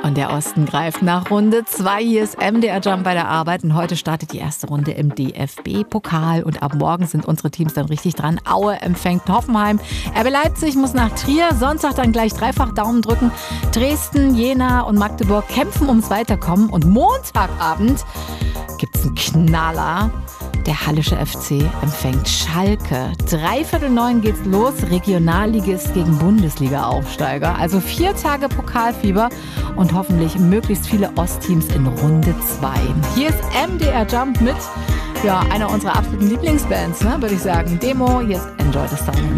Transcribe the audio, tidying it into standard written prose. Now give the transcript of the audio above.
Und der Osten greift nach Runde 2. Hier ist MDR Jump bei der Arbeit und heute startet die erste Runde im DFB-Pokal und ab morgen sind unsere Teams dann richtig dran. Aue empfängt Hoffenheim, RB Leipzig muss nach Trier, Sonntag dann gleich dreifach Daumen drücken. Dresden, Jena und Magdeburg kämpfen ums Weiterkommen und Montagabend gibt's einen Knaller. Der Hallische FC empfängt Schalke. 8:45 geht's los. Regionalligist gegen Bundesliga-Aufsteiger. Also 4 Tage Pokalfieber und hoffentlich möglichst viele Ostteams in Runde 2. Hier ist MDR Jump mit einer unserer absoluten Lieblingsbands, würde ich sagen. Demo, hier ist Enjoy the Silence.